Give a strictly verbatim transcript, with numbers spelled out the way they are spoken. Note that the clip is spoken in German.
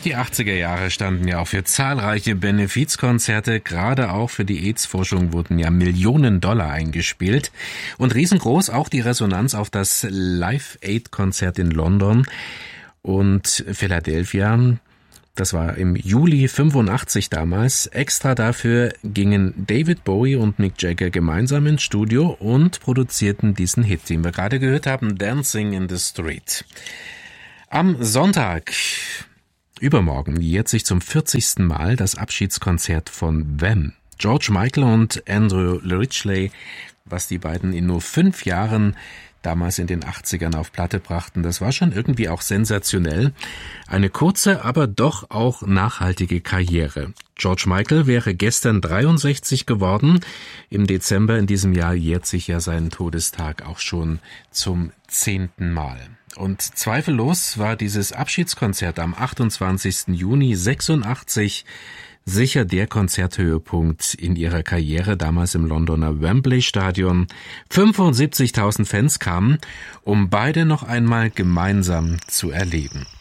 Die achtziger Jahre standen ja auch für zahlreiche Benefizkonzerte. Gerade auch für die AIDS-Forschung wurden ja Millionen Dollar eingespielt. Und riesengroß auch die Resonanz auf das Live-Aid-Konzert in London und Philadelphia. Das war im Juli fünfundachtzig damals. Extra dafür gingen David Bowie und Mick Jagger gemeinsam ins Studio und produzierten diesen Hit, den wir gerade gehört haben, Dancing in the Street. Am Sonntag, übermorgen, jährt sich zum vierzigsten Mal das Abschiedskonzert von Wham. George Michael und Andrew Ridgeley, was die beiden in nur fünf Jahren damals in den achtzigern auf Platte brachten, das war schon irgendwie auch sensationell. Eine kurze, aber doch auch nachhaltige Karriere. George Michael wäre gestern dreiundsechzig geworden. Im Dezember in diesem Jahr jährt sich ja sein Todestag auch schon zum zehnten Mal. Und zweifellos war dieses Abschiedskonzert am achtundzwanzigsten Juni sechsundachtzig sicher der Konzerthöhepunkt in ihrer Karriere, damals im Londoner Wembley Stadion. fünfundsiebzigtausend Fans kamen, um beide noch einmal gemeinsam zu erleben.